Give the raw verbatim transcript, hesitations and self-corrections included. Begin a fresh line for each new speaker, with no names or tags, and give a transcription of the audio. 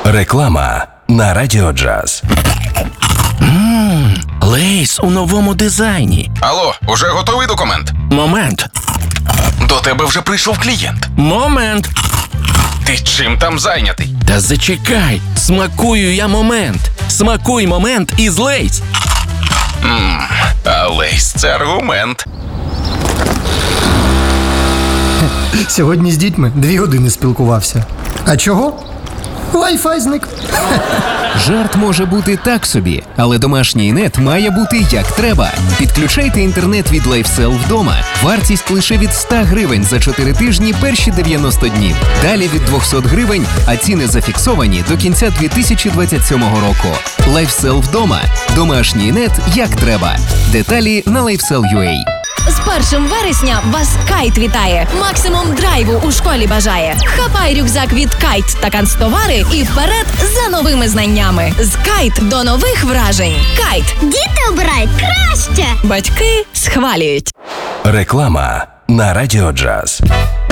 Реклама на Радіо Джаз.
Ммм, Лейс у новому дизайні.
Алло, уже готовий документ?
Момент.
До тебе вже прийшов клієнт.
Момент.
Ти чим там зайнятий?
Та зачекай, смакую я момент. Смакуй момент із Лейс.
Ммм, а Лейс – це аргумент.
Сьогодні з дітьми дві години спілкувався. А чого? Wi-Fi зник.
Жарт може бути так собі, але домашній нет має бути як треба. Підключайте інтернет від LifeSell вдома. Вартість лише від сто гривень за чотири тижні перші дев'яносто днів. Далі від двісті гривень, а ціни зафіксовані до кінця дві тисячі двадцять сьомого року. LifeSell вдома. Домашній нет як треба. Деталі на LifeSell.ua.
З першим вересня вас Кайт вітає. Максимум драйву у школі бажає. Хапай рюкзак від Кайт та канцтовари і вперед за новими знаннями. З Кайт до нових вражень. Кайт.
Діти обирають краще.
Батьки схвалюють.
Реклама на Радіо Джаз.